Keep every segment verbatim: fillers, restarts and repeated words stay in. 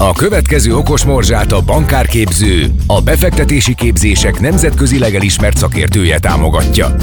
A következő okos morzsát a Bankárképző, a befektetési képzések nemzetközileg elismert szakértője támogatja.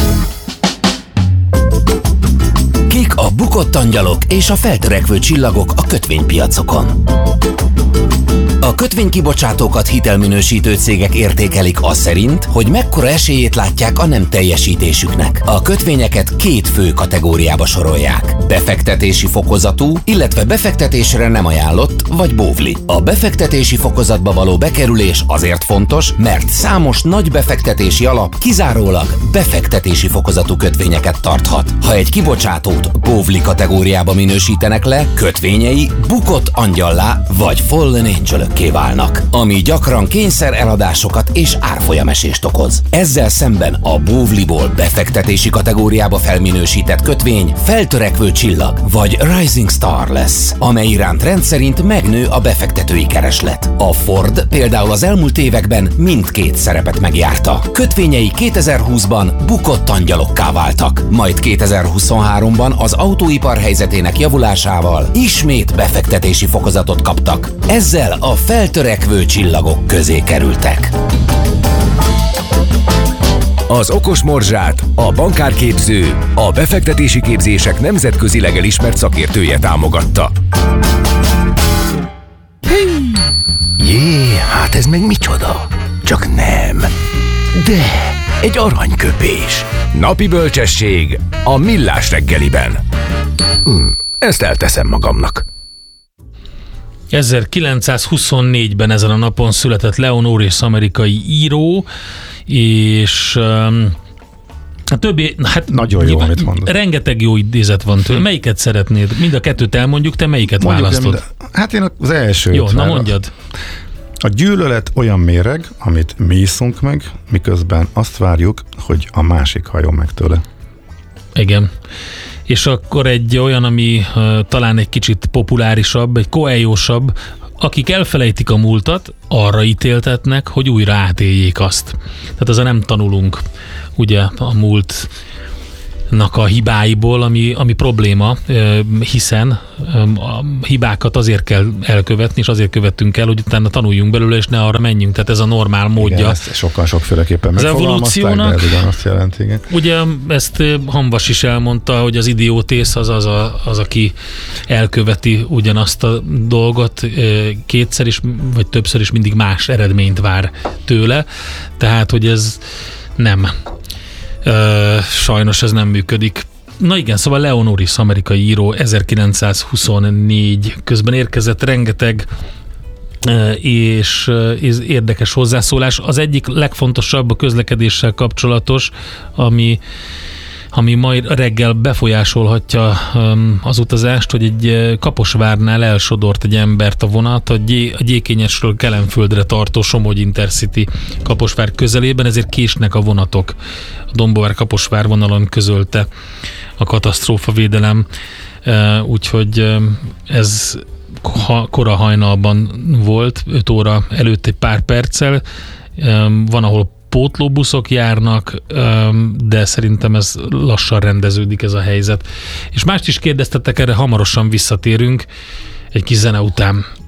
Kik a bukott angyalok és a feltörekvő csillagok a kötvénypiacokon? A kötvénykibocsátókat hitelminősítő cégek értékelik az szerint, hogy mekkora esélyét látják a nem teljesítésüknek. A kötvényeket két fő kategóriába sorolják. Befektetési fokozatú, illetve befektetésre nem ajánlott, vagy bóvli. A befektetési fokozatba való bekerülés azért fontos, mert számos nagy befektetési alap kizárólag befektetési fokozatú kötvényeket tarthat. Ha egy kibocsátót bóvli kategóriába minősítenek le, kötvényei bukott angyallá vagy fallen angelökké válnak, ami gyakran kényszer eladásokat és árfolyamesést okoz. Ezzel szemben a bóvliból befektetési kategóriába felminősített kötvény feltörekvő csillag vagy rising star lesz, amely iránt rendszerint megnő a befektetői kereslet. A Ford például az elmúlt években mindkét szerepet megjárta. Kötvényei kétezer-húszban bukott angyalokká váltak, majd kétezer-huszonháromban az autóipar helyzetének javulásával ismét befektetési fokozatot kaptak. Ezzel a feltörekvő csillagok közé kerültek. Az okos morzsát a Bankárképző, a befektetési képzések nemzetközileg elismert szakértője támogatta. Jé, hát ez meg micsoda? Csak nem. De, egy aranyköpés. Napi bölcsesség a Millás reggeliben. Hm, ezt elteszem magamnak. ezerkilencszázhuszonnégyben ezen a napon született Leon Norris, amerikai író, és um, a többi, hát nagyon jó, amit mondod. Rengeteg jó idézet van tőle. Melyiket szeretnéd? Mind a kettőt elmondjuk, te melyiket mondjuk, választod? De, hát én az első. Jó, na mondjad. A gyűlölet olyan méreg, amit mi iszunk meg, miközben azt várjuk, hogy a másik hajol meg tőle. Igen. És akkor egy olyan, ami uh, talán egy kicsit populárisabb, egy koeljósabb, akik elfelejtik a múltat, arra ítéltetnek, hogy újra átéljék azt. Tehát az a nem tanulunk ugye a múltnak a hibáiból, ami, ami probléma, hiszen a hibákat azért kell elkövetni, és azért követtünk el, hogy utána tanuljunk belőle, és ne arra menjünk. Tehát ez a normál módja. Igen, ezt sokkal sokféleképpen megfogalmazták, de ez ugyanazt jelent, igen. Ugye ezt Hamvas is elmondta, hogy az idiótész az az, a, az aki elköveti ugyanazt a dolgot kétszer is, vagy többször is mindig más eredményt vár tőle. Tehát, hogy ez nem. Uh, sajnos ez nem működik. Na igen, szóval Leon Norris, amerikai író, ezerkilencszázhuszonnégy közben érkezett rengeteg uh, és uh, érdekes hozzászólás. Az egyik legfontosabb a közlekedéssel kapcsolatos, ami ami majd reggel befolyásolhatja um, az utazást, hogy egy Kaposvárnál elsodort egy embert a vonat a, Gyé- a Gyékényesről Kelenföldre tartó Somogy Intercity Kaposvár közelében, ezért késnek a vonatok. A Dombóvár-Kaposvár vonalon közölte a katasztrófavédelem, uh, úgyhogy um, ez ha, kora hajnalban volt, öt óra előtt egy pár perccel, um, van, ahol pótlóbuszok járnak, de szerintem ez lassan rendeződik ez a helyzet. És mást is kérdeztetek, erre hamarosan visszatérünk egy kis zene után.